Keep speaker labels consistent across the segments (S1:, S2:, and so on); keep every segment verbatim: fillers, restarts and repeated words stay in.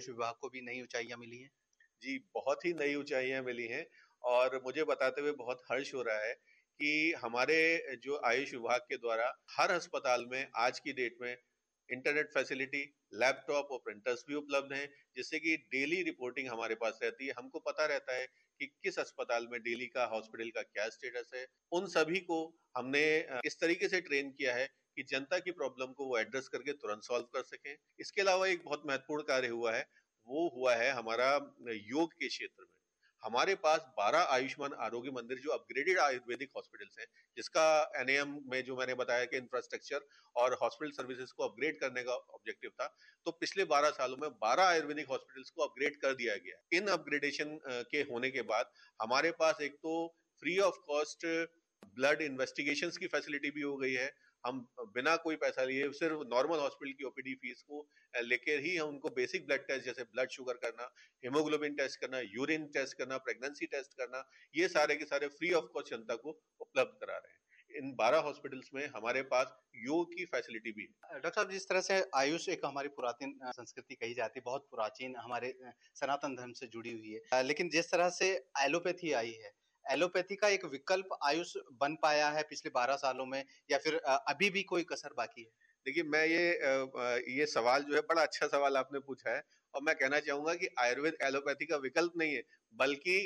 S1: आयुष विभाग को भी नई ऊंचाइयां मिली हैं।
S2: जी, बहुत ही नई ऊंचाइयां मिली हैं और मुझे बताते हुए बहुत हर्ष हो रहा है कि हमारे जो आयुष विभाग के द्वारा हर अस्पताल में आज की डेट में इंटरनेट फैसिलिटी, लैपटॉप और प्रिंटर्स भी उपलब्ध हैं, जिससे कि डेली रिपोर्टिंग हमारे पास रहती है। हमको पता रहता है कि किस अस्पताल में डेली का हॉस्पिटल का क्या स्टेटस है। उन सभी को हमने इस तरीके से ट्रेन किया है कि जनता की प्रॉब्लम को वो एड्रेस करके तुरंत सॉल्व कर सकें। इसके अलावा एक बहुत महत्वपूर्ण कार्य हुआ है, वो हुआ है हमारा योग के क्षेत्र में। हमारे पास बारह आयुष्मान आरोग्य मंदिर जो अपग्रेडेड आयुर्वेदिक हॉस्पिटल्स हैं, जिसका एनएएम में जो मैंने बताया कि इंफ्रास्ट्रक्चर और हॉस्पिटल सर्विसेज को अपग्रेड करने का ऑब्जेक्टिव था, तो पिछले बारह सालों में बारह आयुर्वेदिक हॉस्पिटल्स को अपग्रेड कर दिया गया है। इन अपग्रेडेशन के होने के बाद हमारे पास एक तो free of cost blood investigations की फैसिलिटी भी हो गई है। हम बिना कोई पैसा लिए सिर्फ नॉर्मल हॉस्पिटल की ओपीडी फीस को लेकर ही हम उनको बेसिक ब्लड टेस्ट जैसे ब्लड शुगर करना, हीमोग्लोबिन टेस्ट करना, यूरिन टेस्ट करना, प्रेगनेंसी टेस्ट करना, ये सारे के सारे फ्री ऑफ कॉस्ट जनता को उपलब्ध करा रहे हैं। इन बारह हॉस्पिटल्स में हमारे पास योग की फैसिलिटी भी है।
S1: डॉक्टर साहब, जिस तरह से आयुष एक हमारी पुरातन संस्कृति कही जाती है, बहुत प्राचीन हमारे सनातन धर्म से जुड़ी हुई है, लेकिन जिस तरह से एलोपैथी आई है, एलोपैथी का एक विकल्प आयुष बन पाया है पिछले बारह सालों में, या फिर अभी भी कोई कसर बाकी है?
S2: देखिए, मैं ये ये सवाल जो है बड़ा अच्छा सवाल आपने पूछा है और मैं कहना चाहूंगा कि आयुर्वेद एलोपैथी का विकल्प नहीं है, बल्कि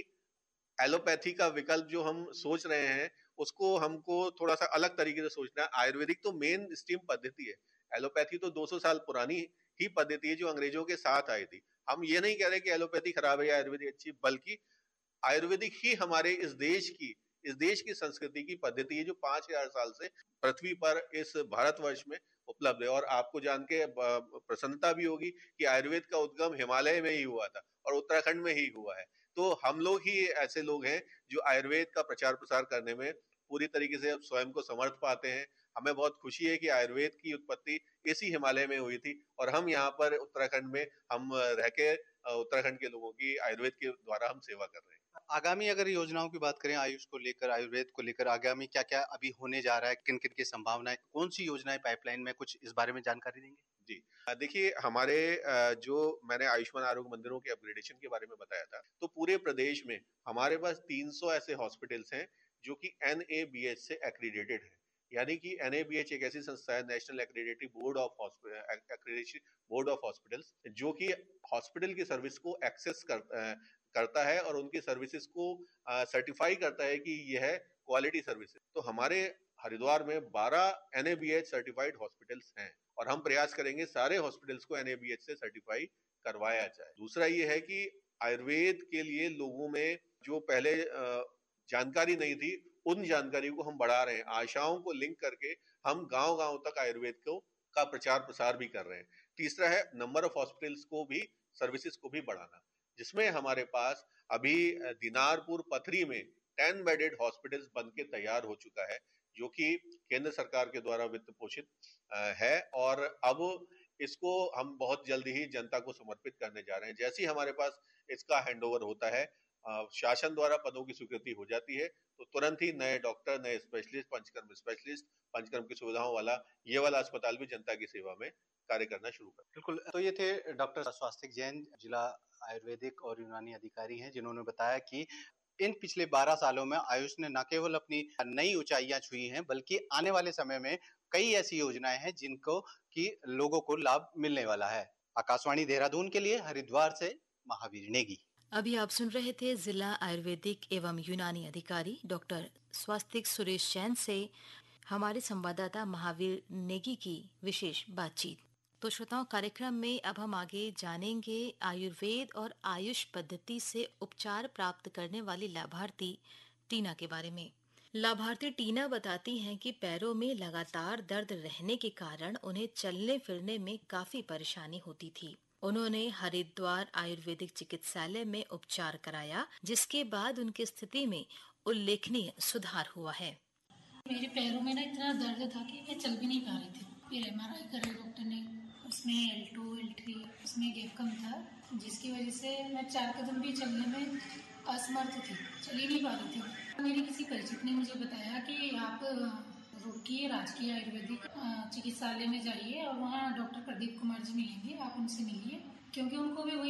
S2: एलोपैथी का विकल्प जो हम सोच रहे हैं उसको हमको थोड़ा सा अलग तरीके से सोचना है। आयुर्वेदिक तो मेन स्ट्रीम पद्धति है, एलोपैथी तो दो सौ साल पुरानी ही पद्धति है जो अंग्रेजों के साथ आई थी। हम ये नहीं कह रहे कि एलोपैथी खराब है या आयुर्वेदिक अच्छी, बल्कि आयुर्वेदिक ही हमारे इस देश की इस देश की संस्कृति की पद्धति है जो पांच हजार साल से पृथ्वी पर इस भारतवर्ष में उपलब्ध है। और आपको जान के प्रसन्नता भी होगी कि आयुर्वेद का उद्गम हिमालय में ही हुआ था और उत्तराखंड में ही हुआ है। तो हम लोग ही ऐसे लोग हैं जो आयुर्वेद का प्रचार प्रसार करने में पूरी तरीके से स्वयं को समर्थ पाते हैं। हमें बहुत खुशी है कि आयुर्वेद की उत्पत्ति इसी हिमालय में हुई थी और हम यहाँ पर उत्तराखंड में हम रह के उत्तराखंड के लोगों की आयुर्वेद के द्वारा हम सेवा कर रहे हैं।
S1: आगामी अगर योजनाओं की बात करें आयुष को लेकर, आयुर्वेद को लेकर, आगामी क्या क्या अभी होने जा रहा है, किन किन की संभावनाएं, कौन सी योजनाएं पाइपलाइन में, कुछ इस बारे में जानकारी देंगे?
S2: जी, देखिए, हमारे जो मैंने आयुष्मान आरोग्य मंदिरों के अपग्रेडेशन के बारे में बताया था, तो पूरे प्रदेश में हमारे पास तीन सौ ऐसे हॉस्पिटल्स हैं जो कि एन ए बी एच से एक्रीडेटेड है। यानी कि एन ए बी एच एक ऐसी संस्था है, national एक्रीडेटरी board of accreditation board of hospitals, जो कि हॉस्पिटल की सर्विस को एक्सेस कर, करता है और उनकी सर्विसेज को सर्टिफाई करता है कि यह है क्वालिटी सर्विसेज। तो हमारे हरिद्वार में बारह N A B H certified hospitals हैं और हम प्रयास करेंगे सारे हॉस्पिटल्स को एन ए बी एच से सर्टिफाई करवाया जाए। दूसरा ये है कि आयुर्वेद के लिए लोगों में जो पहले जानकारी नहीं थी, उन जानकारी को हम बढ़ा रहे हैं। आशाओं को लिंक करके हम गांव गांव तक आयुर्वेद को का प्रचार प्रसार भी कर रहे हैं। तीसरा है नंबर ऑफ हॉस्पिटल्स को भी, सर्विसेज को भी बढ़ाना, जिसमें हमारे पास अभी दिनारपुर पथरी में टेन बेडेड हॉस्पिटल्स बन के तैयार हो चुका है, जो कि केंद्र सरकार के द्वारा वित्त पोषित है और अब इसको हम बहुत जल्दी ही जनता को समर्पित करने जा रहे हैं। जैसे ही हमारे पास इसका हैंडओवर होता है, शासन द्वारा पदों की स्वीकृति हो जाती है, तो तुरंत ही नए डॉक्टर, नए स्पेशलिस्ट, पंचकर्म स्पेशलिस्ट, पंचकर्म की सुविधाओं वाला ये वाला अस्पताल भी जनता की सेवा में कार्य करना शुरू कर।
S1: बिल्कुल। तो ये थे डॉक्टर स्वास्तिक जैन, जिला आयुर्वेदिक और यूनानी अधिकारी हैं, जिन्होंने बताया कि इन पिछले बारह सालों में आयुष ने न केवल अपनी नई ऊंचाइयां छुई हैं, बल्कि आने वाले समय में कई ऐसी योजनाएं हैं जिनको कि लोगों को लाभ मिलने वाला है। आकाशवाणी देहरादून के लिए हरिद्वार से महावीर नेगी।
S3: अभी आप सुन रहे थे जिला आयुर्वेदिक एवं यूनानी अधिकारी डॉक्टर स्वास्तिक सुरेश जैन से हमारे संवाददाता महावीर नेगी की विशेष बातचीत। तो श्रोताओं, कार्यक्रम में अब हम आगे जानेंगे आयुर्वेद और आयुष पद्धति से उपचार प्राप्त करने वाली लाभार्थी टीना के बारे में। लाभार्थी टीना बताती हैं कि पैरों में लगातार दर्द रहने के कारण उन्हें चलने फिरने में काफी परेशानी होती थी। उन्होंने हरिद्वार आयुर्वेदिक चिकित्सालय में उपचार कराया, जिसके बाद उनकी स्थिति में उल्लेखनीय सुधार हुआ है।
S4: मेरे पैरों में ना इतना दर्द था कि मैं चल भी नहीं पा रही थी। फिर एम आर आई करे डॉक्टर ने, उसमें एल टू एल थ्री उसमें गैप कम था, जिसकी वजह से मैं चार कदम भी चलने में असमर्थ थी, चल ही नहीं पा रही थी। मेरे किसी परिचित ने मुझे बताया कि आप रुड़की राजकीय आयुर्वेदिक चिकित्सालय में जाइए और वहाँ डॉक्टर प्रदीप कुमार जी मिलेंगे, आप उनसे मिलिए, क्योंकि उनको भी वही